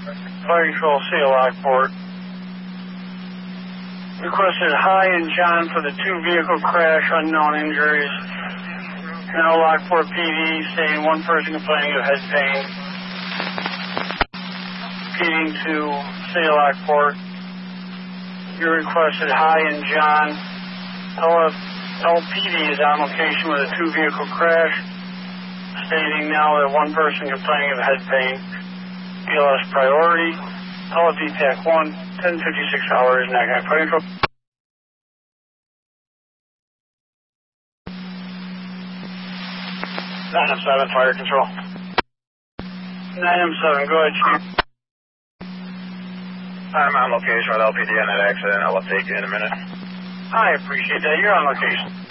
Fire Control, seal Lockport. Requested High and John for the two-vehicle crash, unknown injuries. Now Lockport PD saying one person complaining of head pain. Repeating to say Lockport. You requested High and John. LPD is on location with a two-vehicle crash, stating now that one person complaining of head pain. BLS priority. LFD TAC 1, 10:56 hours, Nagai Fire Control. 9M7 Fire Control. 9M7, go ahead, Chief. I'm on location with LPD on that accident. I'll update you in a minute. I appreciate that. You're on location.